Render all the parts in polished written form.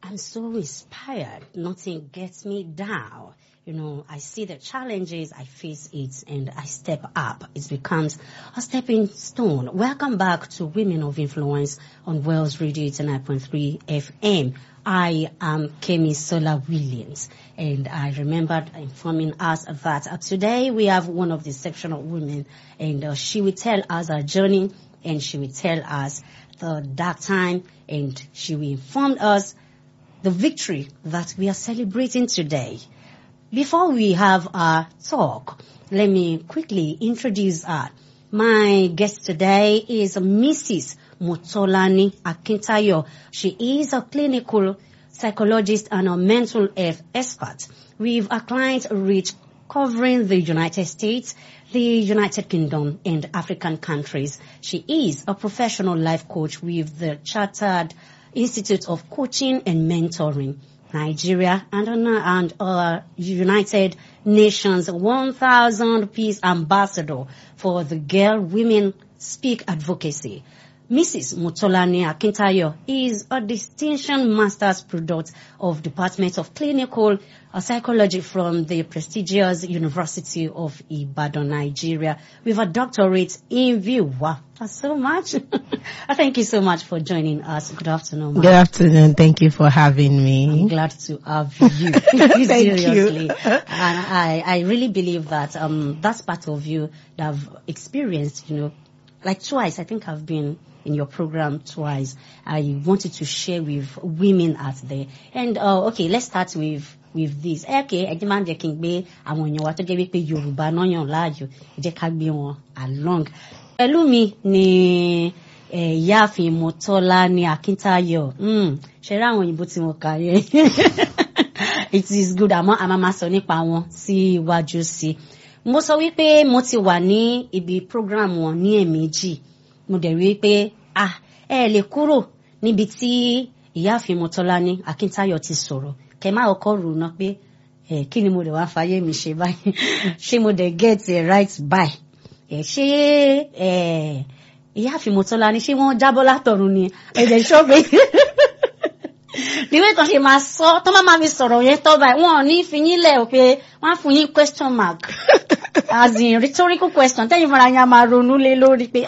I'm so inspired. Nothing gets me down. I see the challenges, I face it, and I step up. It becomes a stepping stone. Welcome back to Women of Influence on Wells Radio 89.3 FM. I am Kemi Sola Williams, and I remembered informing us that today we have one of the exceptional women, and she will tell us her journey, and she will tell us the dark time, and she will inform us the victory that we are celebrating today. Before we have our talk, let me quickly introduce her. My guest today is Mrs. Motolani Akintayo. She is a clinical psychologist and a mental health expert with a client reach covering the United States, the United Kingdom, and African countries. She is a professional life coach with the Chartered Institute of Coaching and Mentoring, Nigeria, and United Nations 1000 Peace Ambassador for the Girl Women Speak Advocacy. Mrs. Motolani Akintayo is a distinction master's product of Department of Clinical Psychology from the prestigious University of Ibadan, Nigeria, with a doctorate in view. Wow, that's so much. Thank you so much for joining us. Good afternoon, ma'am. Good afternoon. Thank you for having me. I'm glad to have you. Thank Seriously. You. And I really believe that that's part of you that I've experienced, like twice. I think I've been in your program twice. I wanted to share with women out there. And okay, let's start with this. Okay, ẹ jẹ́ máa ń jẹ́ kí n gbé àwọn èèyàn wa tó jẹ́ wípé Yorùbá náà yàn láàyò, ẹ jẹ́ ká gbé wọn along. Pẹ̀lú mi ni ìyáàfin Motolani Akintayo. Ṣé rí àwọn òyìnbó tí mo kà yẹn? It is good. Àmọ́ a máa sọ nípa wọn sí iwájú sí. Mo sọ wípé mo ti wà ní ibi program wọn ní ẹ̀ẹ̀mejì. Mo dẹ̀ rí pé ẹ lè kúrò níbi tí ìyáàfin Motolani Akintayo ti sọ̀rọ̀. Kẹ́ máa kọ́kọ́ rò ná pé kí ni mo dẹ̀ wá fayé mi ṣe báyìí? Ṣé mo dẹ̀ get it right by? Ṣé ìyáàfin Motolani ṣé wọ́n jábọ́ látọ̀run ni? Ẹ̀jẹ̀ ṣọ́gbé. Níwé kan ṣe máa sọ, tó máa mi sọ̀rọ̀ yẹn tọ́ báyìí, wọ́n ò ní fi yín lẹ̀ pé wọ́n á fún yín question mark. As in rhetorical question. Tẹ́yìn fúnra yín máa ronú lé lórí pé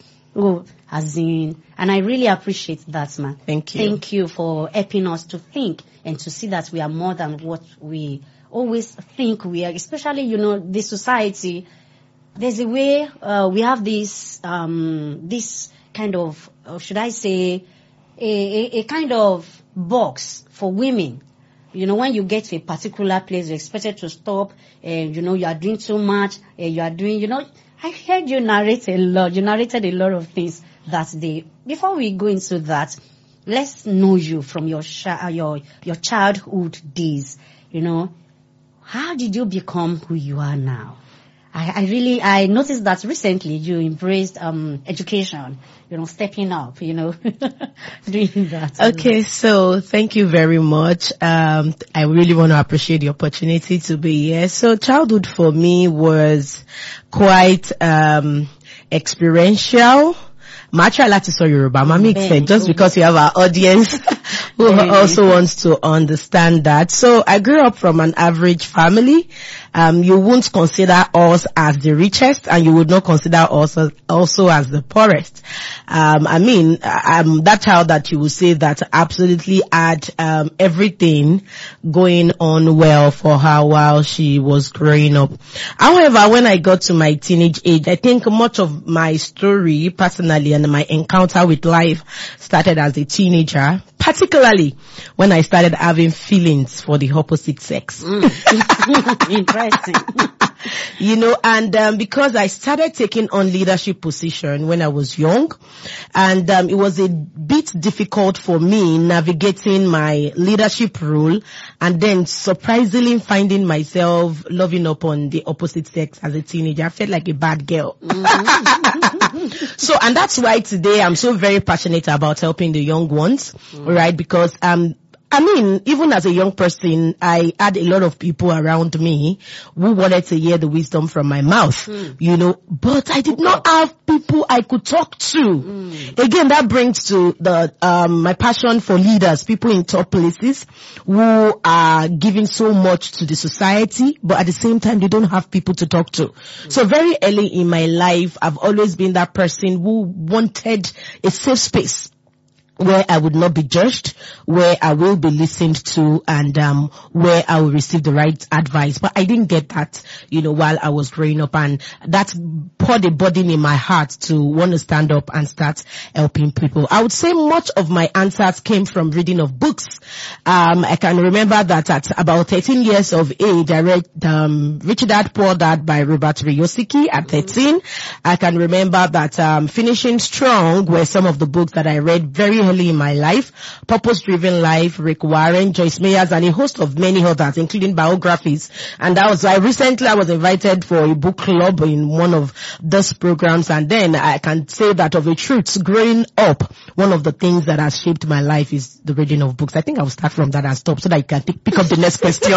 as in, and I really appreciate that, man. Thank you. Thank you for helping us to think and to see that we are more than what we always think we are, especially, this society. There's a way, we have this kind of, should I say, a kind of box for women. When you get to a particular place, you're expected to stop, you are doing too much, you are doing, I heard you narrate a lot. You narrated a lot of things that day. Before we go into that, let's know you from your childhood days. How did you become who you are now? I noticed that recently you embraced education, stepping up, doing that. Okay, so thank you very much. I really want to appreciate the opportunity to be here. So childhood for me was quite experiential. Matcha láti sọ Yorùbá, ma mix it just because we have our audience who also wants to understand that. So I grew up from an average family. You won't consider us as the richest, and you would not consider us also as the poorest. I'm that child that you would say that absolutely had everything going on well for her while she was growing up. However, when I got to my teenage age, I think much of my story personally and my encounter with life started as a teenager, particularly when I started having feelings for the opposite sex. Interesting. And because I started taking on leadership position when I was young, and it was a bit difficult for me navigating my leadership role, and then surprisingly finding myself loving up on the opposite sex as a teenager. I felt like a bad girl. So, and that's why today I'm so very passionate about helping the young ones, right? Because I mean, even as a young person, I had a lot of people around me who wanted to hear the wisdom from my mouth, you know, but I did not have people I could talk to. Again, that brings to the, my passion for leaders, people in top places who are giving so much to the society, but at the same time, they don't have people to talk to. So very early in my life, I've always been that person who wanted a safe space where I would not be judged, where I will be listened to, and where I will receive the right advice. But I didn't get that, you know, while I was growing up, and that poured a burden in my heart to want to stand up and start helping people. I would say much of my answers came from reading of books. I can remember that at about 13 years of age, I read Rich Dad Poor Dad by Robert Kiyosaki at 13. I can remember that Finishing Strong were some of the books that I read very early in my life. Purpose Driven Life, Rick Warren, Joyce Meyers, and a host of many others, including biographies. And that was why recently I was invited for a book club in one of those programs. And then I can say that of a truth, growing up, one of the things that has shaped my life is the reading of books. I think I'll start from that and stop so that I can pick up the next question.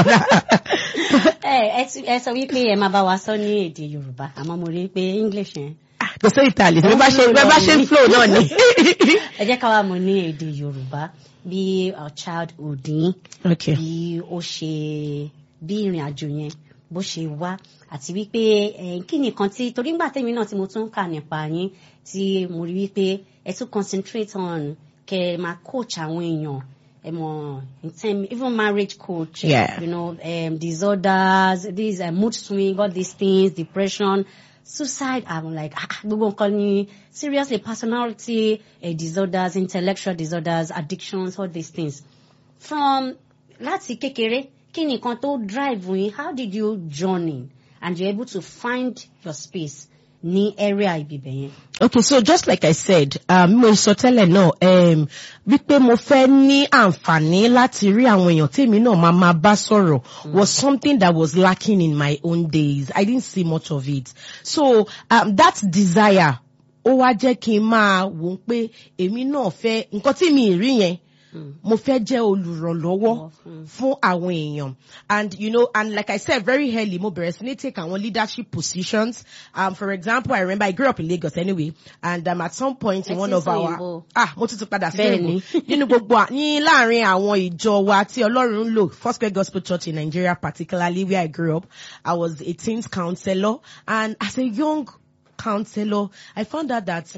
Ẹ sọ wípé ẹ máa bá wa sọ ní èdè Yorùbá, àmọ́ mo rí pé English yẹn. Kò sí Italian, bí bá ṣe flow náà ni. Ẹ jẹ́ ká wá mọ̀ ní èdè Yorùbá bí childhood yín, bí ó ṣe, bí ìrìn àjò yẹn bó ṣe wá, àti wípé kí ni nǹkan tí, torí ńgbà tèmi náà tí mo tún kà nípa yín, tí mo rí wípé ẹ tún concentrate on kẹ́ máa coach àwọn èèyàn, in term, even marriage coach, you know, disorders, these mood swing, all these things, depression, suicide. I'm like, gbogbo nǹkan ni, seriously, personality disorders, intellectual disorders, addictions, all these things. From láti kékeré, kí ni nǹkan tó drive yín? How did you journey and you're able to find your space ní area ibibẹ̀ yẹn? Okay, so just like I said, mo sọ tẹ́lẹ̀ náà, wípé mo fẹ́ ní àǹfààní láti rí àwọn èèyàn tèmi náà máa bá sọ̀rọ̀ was something that was lacking in my own days. I didn't see much of it. So, that desire, ó wá jẹ́ kí n máa wò pé èmi náà fẹ́, nǹkan tí mi rí yẹn, mo fẹ́ jẹ́ olùrànlọ́wọ́ fún àwọn èèyàn. And you know, and like I said very early, mo bẹ̀rẹ̀ sí ní take àwọn leadership positions. For example, I remember I grew up in Lagos anyway, and at some point in one of our mo tún ti padà sí Èkó nínú gbogbo ní láàrin àwọn ìjọ wa tí Ọlọ́run ń lò, Foursquare Gospel Church in Nigeria, particularly where I grew up. I was a teens counselor, and as a young counselor, I found out that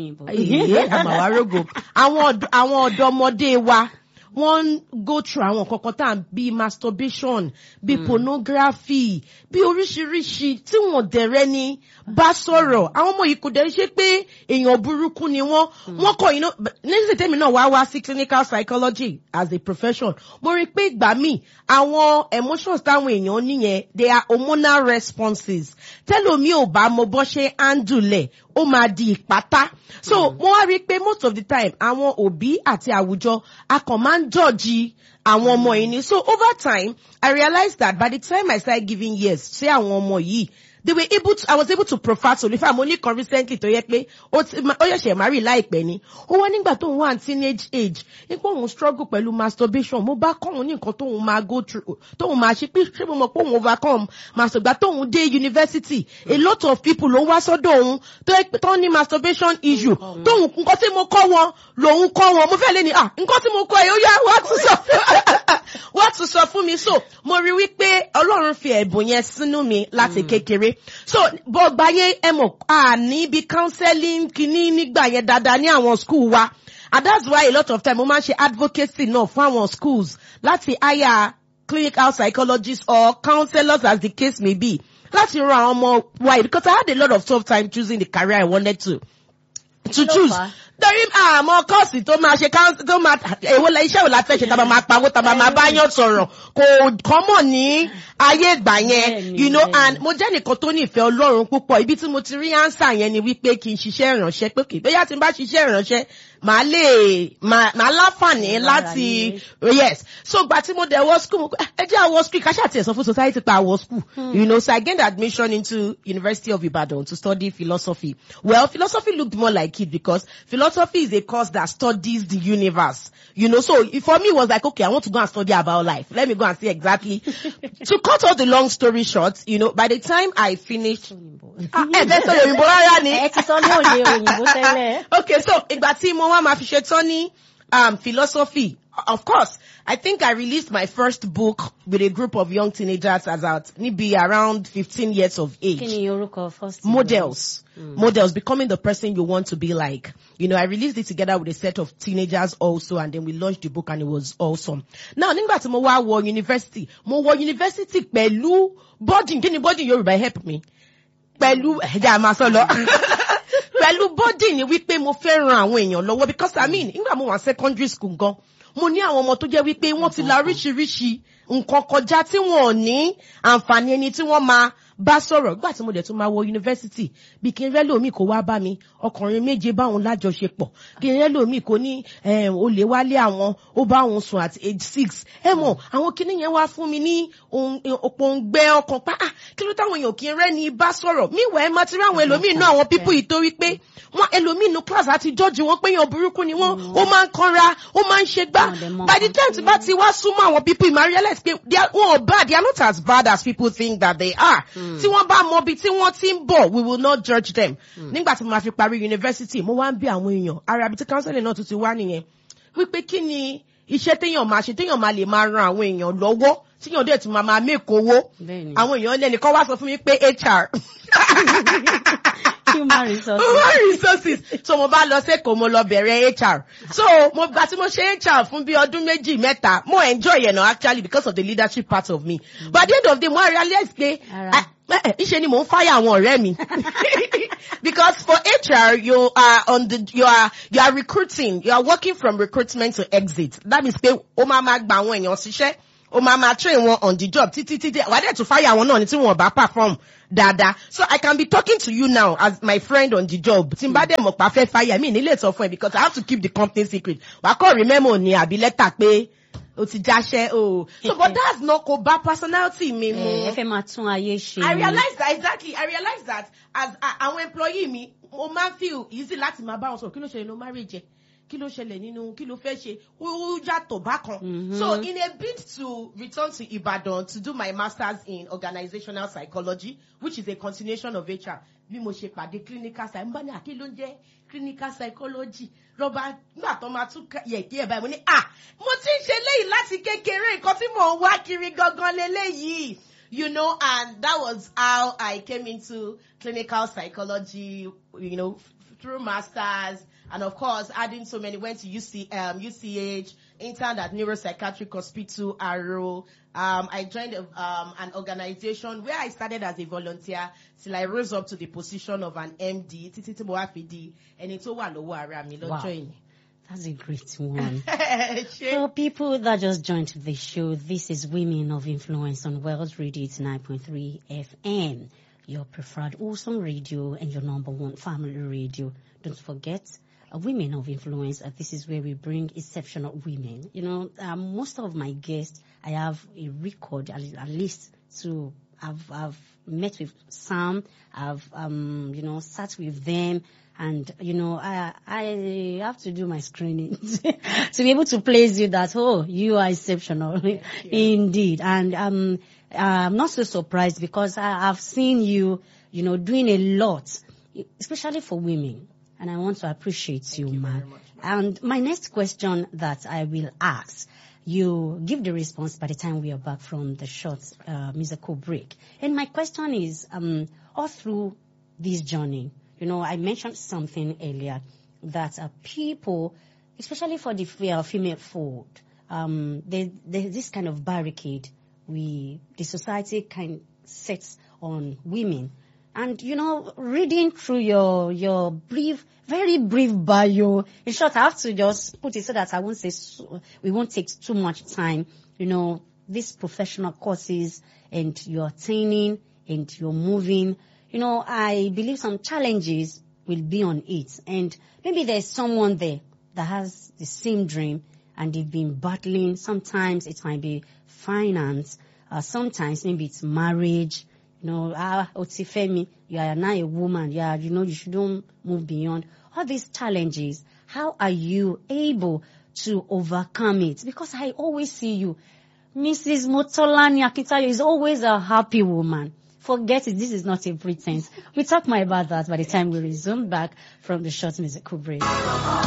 àwọn ọ̀dọ́mọdé wa wọ́n go through àwọn kọ̀ọ̀kan tá bí masturbation, bí pornography, bí oríṣiríṣi tí wọ́n dẹ̀rẹ́ ní bá sọ̀rọ̀. Àwọn ọmọ yìí kò dẹ̀ ṣe pé èèyàn burúkú ni wọ́n kọ̀, you know, nígbà tèmi náà wá sí clinical psychology as a profession. Mo rí pé ìgbà míì àwọn emotions táwọn èèyàn níyẹn, they are hormonal responses. Tẹ́lòmí ò bá mọ bó ṣe handle ó máa di ìpátá. So, mo wá rí pé most of the time, àwọn òbí àti àwùjọ, a kàn máa ń judge àwọn ọmọ yìí ni. So, over time, I realized that by the time I started giving years, sí àwọn ọmọ yìí, they were able to, I was able to profile so if I'm only recently to yẹ pé ó yẹ̀ṣẹ̀ marry láìpẹ́ ni. Ó wá nígbà tó ń wà teenage age, nípa òun struggle pẹ̀lú masturbation, mo bá kọ́ òun ní nǹkan tóun máa go through, tóun máa ṣe pé ṣé mo mọ̀ pé òun overcome masturbation tóun dé university. A lot of people ló ń wá sọ́dọ̀ òun tó ní masturbation issue. Tóun nǹkan tí mo kọ́ wọn lòun kọ́ wọn. Mo fẹ́ lé ní nǹkan tí mo kọ́ ẹ̀ ó yá wá tún sọ fún mi. So mo rí wípé Ọlọ́run fi ẹ̀bùn yẹn sínú mi láti kékeré. So, bó gbáyé ní bí counseling kìíní nígbà yẹn dáadáa ní àwọn school wa. And that's why a lot of time mo máa ń ṣe advocacy náà fún àwọn schools láti hire clinical psychologists or counselors as the case may be. Láti ran àwọn ọmọ wa, because I had a lot of tough time choosing the career I wanted to choose. Torí àmọ́ kọ́ọ̀sì tó máa ṣe tó máa èwo la iṣẹ́ ò la fẹ́ ṣe tàbá máa pawó tàbá máa bá yàn sọ̀rọ̀ kò kọ́mọ̀ ní ayé ìgbà yẹn, you know, and mo jẹ́ nìkan tó nífẹ̀ẹ́ Ọlọ́run púpọ̀. Ibi tí mo ti rí answer yẹn ni wípé kí n ṣiṣẹ́ ìránṣẹ́, pé kì í bóyá tí n bá ṣiṣẹ́ ìránṣẹ́ màá láǹfààní láti yes. So gbà tí mo dẹ̀ wọ school ẹ jẹ́ àwọ̀ school ká ṣàtì ẹ̀sọ́ fún society pa àwọ̀ school. You know, so I gained admission into University of Ibadan to study philosophy. Well, philosophy looked more like it because philosophy is a course that studies the universe. You know, so for me it was like, okay, I want to go and study about life. Let me go and see exactly. To cut all the long story short, you know, by the time I finished, okay, so ìgbà tí mo wá máa fi ṣe tán ní philosophy, of course, I think I released my first book with a group of young teenagers as at maybe around 15 years of age. Models. Models, becoming the person you want to be like. You know, I released it together with a set of teenagers also, and then we launched the book and it was awesome. Now, nígbà tí mo wọ university pẹ̀lú boarding, kí ni boarding Yorùbá, help me. Pẹ̀lú body ni wípé mo fẹ́ ran àwọn èèyàn lọ́wọ́, because I mean, nígbà mo wà secondary school gan, mo ní àwọn ọmọ tó jẹ́ wípé wọ́n ti la oríṣiríṣi nǹkan kọjá tí wọ́n ò ní àǹfààní ẹni tí wọ́n máa bá sọ̀rọ̀. Nígbà tí mo dẹ̀ tún máa wọ university, bí kí n rẹ́ lómi kó wá bá mi, ọkùnrin méje báwọn lájọṣepọ̀, kí n rẹ́ lómi kó ní olè wálé àwọn, ó bá òun sùn at age 6. Ẹ mọ̀, àwọn kinní yẹn wá fún mi ní òpóǹgbẹ ọkàn pa, kí ló táwọn èèyàn kí n rẹ́ ní bá sọ̀rọ̀. Meanwhile, máa ti rí àwọn ẹlòmíì náà, àwọn people yìí torí pé wọ́n ẹlòmíì nínú class àti judge wọn pé èèyàn burúkú ni wọ́n, ó máa ń kanra, ó máa ń ṣe gbá. By the time tí bá ti wá súnmọ́ àwọn people, I realize pé wọ́n bad, they are not as bad as people think that they are. Tí wọ́n bá mọ bí tí wọ́n ti ń bọ̀, we will not judge them. Nígbà tí mo máa fi parí university, mo wá ń bí àwọn èèyàn, ara bí tí counseling náà tún ti wá nìyẹn, wípé kí ni iṣẹ́ téèyàn máa ṣe, téèyàn máa lè máa ran àwọn èèyàn lọ́wọ́, tíyàn dẹ̀ tún máa make owó. Àwọn èèyàn lẹ́nìkan wá sọ fún mi pé HR. Human resources. So mo bá lọ sẹ́kọ̀ọ́, mo lọ bẹ̀rẹ̀ HR. So mo gbà tí mo ṣe HR fún bí ọdún méjì mẹ́ta, mo enjoy it actually because of the leadership part of me. But at the end of the day, mo realize pé iṣẹ́ ni mo ń fire àwọn ọ̀rẹ́ mi. Because for HR, you are recruiting, you are working from recruitment to exit. That means pé ó máa gba àwọn èèyàn síṣẹ́, ó máa train wọn on the job títí wà dẹ̀ to fire àwọn náà ní tí wọ́n bá perform dáadáa. So I can be talking to you now as my friend on the job. Tí n bá dẹ̀ mọ̀ pa fẹ́ fire mi nílé ìtọ́ fún ẹ, because I have to keep the company secret. Wà á kọ́ remember ní àbí lẹ́tà pé o ti jáṣẹ́ o. So but that's not kò bá personality mi mu. Ẹ fẹ́ máa tún ayé ṣe. I realize that as àwọn employee mi, mo máa feel easy láti máa bá wọn sọ̀rọ̀, kí ló ṣẹlẹ̀ ló marriage, kí ló ṣẹlẹ̀ nínú, kí ló fẹ́ ṣe, ó yàtọ̀ bákan. So in a bid to return to Ibadan to do my masters in organizational psychology, which is a continuation of HR, bí mo ṣe pàdé clinical psych, mbá ní àkí ló ń jẹ́ clinical psychology. Rọ́bà nígbà tó máa tún yẹ̀kí ẹ̀ báyìí, mo ní mo ti ń ṣe léyìí láti kékeré, nǹkan tí mò ń wá kiri gangan leléyìí. You know, and that was how I came into clinical psychology, you know, through masters. And of course, adding so many, went to UCH, interned at Neuropsychiatric Hospital, Arrow. I joined an organization where I started as a volunteer till I rose up to the position of an MD, títí mo wá fi di ẹni tó wà lọ́wọ́ ara mi lọ́jọ́ yìí. That's a great one. For people that just joined the show, this is Women of Influence on World Radio 89.3 FM, your preferred awesome radio and your number one family radio. Don't forget, Women of Influence. This is where we bring exceptional women. You know, most of my guests, I have a record, at least to I've met with some, I've sat with them. And, you know, I have to do my screening to be able to place you that, you are exceptional. Indeed. And I'm not so surprised because I've seen you, you know, doing a lot, especially for women. And I want to appreciate you, ma. And my next question that I will ask, you give the response by the time we are back from the short musical break. And my question is, all through this journey, you know, I mentioned something earlier that people, especially for the female fold, there's this kind of barricade the society kind sets on women. And, you know, reading through your brief, very brief bio, in short, I have to just put it so that I won't say, we won't take too much time, you know, these professional courses and you're attaining and you're moving. You know, I believe some challenges will be on it. And maybe there's someone there that has the same dream and they've been battling. Sometimes it might be finance. Sometimes maybe it's marriage. Otifemi, you are now a woman. You shouldn't move beyond all these challenges. How are you able to overcome it? Because I always see you. Mrs. Motolani Akintayo is always a happy woman. Forget it. This is not a pretense. We'll talk more about that by the time we resume back from the short musical break.